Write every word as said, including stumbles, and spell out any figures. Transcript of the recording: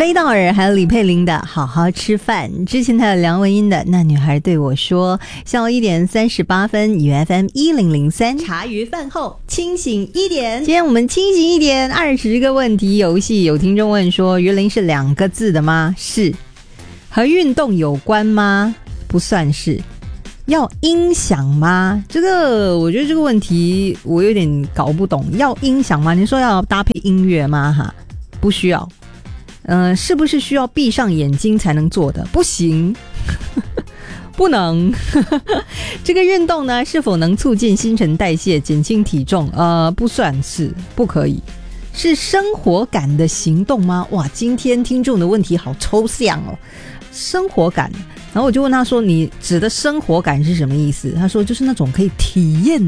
飞道尔还有李佩玲的好好吃饭，之前还有梁文音的那女孩对我说。下午一点三十八分 U F M 一零零三，茶余饭后清醒一点。今天我们清醒一点二十个问题游戏，有听众问说园林是两个字的吗？是。和运动有关吗？不算是。要音响吗？这个我觉得这个问题我有点搞不懂。要音响吗？你说要搭配音乐吗？哈，不需要。呃，是不是需要闭上眼睛才能做的？不行，不能。这个运动呢，是否能促进新陈代谢、减轻体重？呃，不算是，不可以。是生活感的行动吗？哇，今天听众的问题好抽象哦。生活感，然后我就问他说：“你指的生活感是什么意思？”他说：“就是那种可以体验